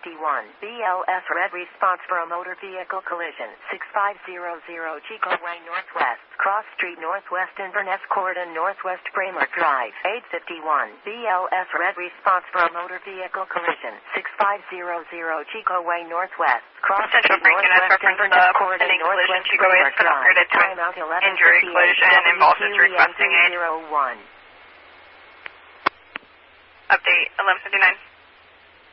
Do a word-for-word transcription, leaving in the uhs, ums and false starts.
fifty-one, B L S red response for a motor vehicle collision, six five zero zero Chico Way Northwest, Cross Street Northwest Inverness Court and Northwest Braemar Drive, eight fifty-one, B L S red response for a motor vehicle collision, six five zero zero Chico Way Northwest, Cross Street Northwest Inverness Court and Northwest Braemar Drive, timeout eleven injury collision involves requesting a zero one. update eleven fifty-nine.